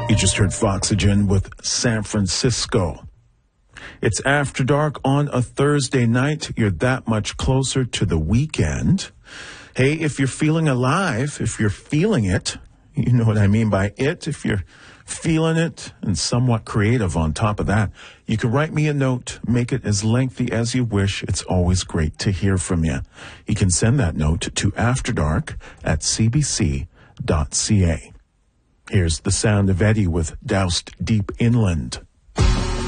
You just heard Foxygen with San Francisco. It's After Dark on a Thursday night. You're that much closer to the weekend. Hey, if you're feeling alive, if you're feeling it, you know what I mean by it, if you're feeling it and somewhat creative on top of that, you can write me a note, make it as lengthy as you wish. It's always great to hear from you. You can send that note to afterdark@cbc.ca. Here's the sound of Eddie with Doused Deep Inland.